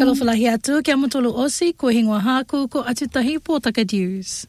Kalofalahi atu, kia mutolu osi, ko hingwa haku, ko atutahi pōtaka news.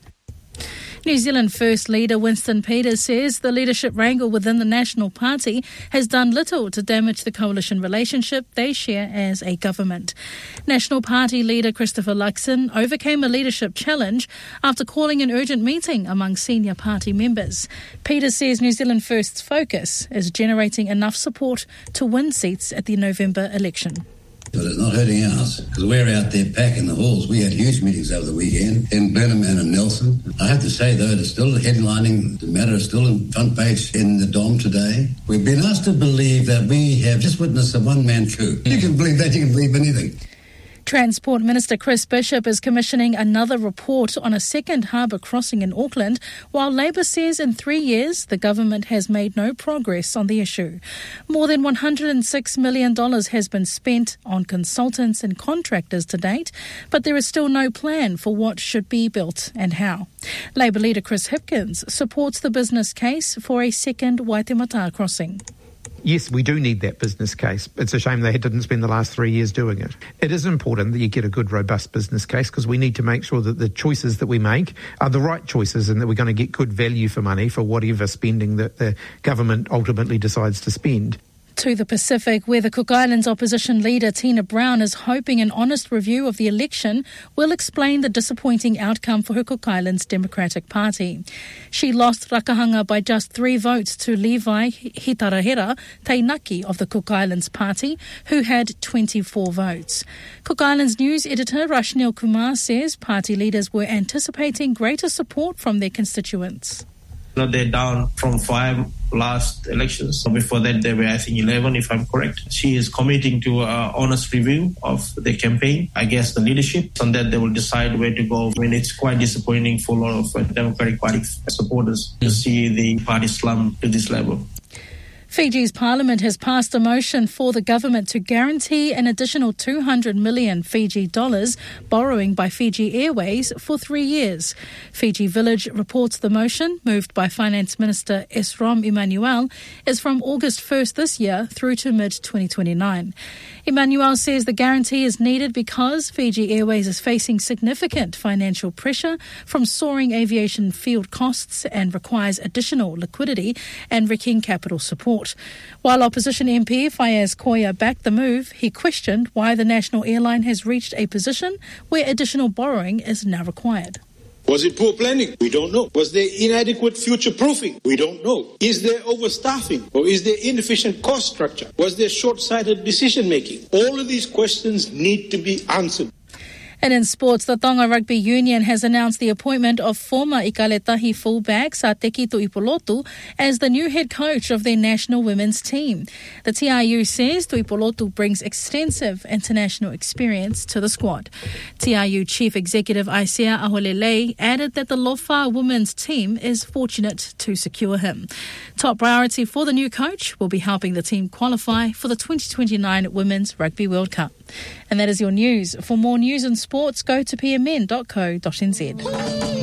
New Zealand First Leader Winston Peters says the leadership wrangle within the National Party has done little to damage the coalition relationship they share as a government. National Party leader Christopher Luxon overcame a leadership challenge after calling an urgent meeting among senior party members. Peters says New Zealand First's focus is generating enough support to win seats at the November election. But it's not hurting ours, because we're out there packing the halls. We had huge meetings over the weekend in Blenheim and in Nelson. I have to say, though, it's still headlining. The matter is still in front page in the Dom today. We've been asked to believe that we have just witnessed a one-man coup. You can believe that, you can believe anything. Transport Minister Chris Bishop is commissioning another report on a second harbour crossing in Auckland, while Labour says in 3 years the government has made no progress on the issue. More than $106 million has been spent on consultants and contractors to date, but there is still no plan for what should be built and how. Labour leader Chris Hipkins supports the business case for a second Waitemata crossing. Yes, we do need that business case. It's a shame they didn't spend the last 3 years doing it. It is important that you get a good, robust business case because we need to make sure that the choices that we make are the right choices and that we're going to get good value for money for whatever spending that the government ultimately decides to spend. To the Pacific, where the Cook Islands opposition leader Tina Brown is hoping an honest review of the election will explain the disappointing outcome for her Cook Islands Democratic Party. She lost Rakahanga by just 3 votes to Levi Hitarahera Tainaki of the Cook Islands Party, who had 24 votes. Cook Islands News editor Rashnil Kumar says party leaders were anticipating greater support from their constituents. They're down from 5 last elections. Before that, they were, I think, 11, if I'm correct. She is committing to an honest review of the campaign. I guess the leadership, on that they will decide where to go. I mean, it's quite disappointing for a lot of Democratic Party supporters to see the party slump to this level. Fiji's parliament has passed a motion for the government to guarantee an additional 200 million Fiji dollars borrowing by Fiji Airways for 3 years. Fiji Village reports the motion, moved by Finance Minister Esrom Emmanuel, is from August 1st this year through to mid-2029. Emmanuel says the guarantee is needed because Fiji Airways is facing significant financial pressure from soaring aviation field costs and requires additional liquidity and wrecking capital support. While opposition MP Fayez Koya backed the move, he questioned why the national airline has reached a position where additional borrowing is now required. Was it poor planning? We don't know. Was there inadequate future proofing? We don't know. Is there overstaffing or is there inefficient cost structure? Was there short-sighted decision making? All of these questions need to be answered. And in sports, the Tonga Rugby Union has announced the appointment of former Ikaletahi fullback Sateki Tuipolotu as the new head coach of their national women's team. The TRU says Tuipolotu brings extensive international experience to the squad. TRU Chief Executive Aisea Aholelei added that the Lofa women's team is fortunate to secure him. Top priority for the new coach will be helping the team qualify for the 2029 Women's Rugby World Cup. And that is your news. For more news and sports, go to pmn.co.nz.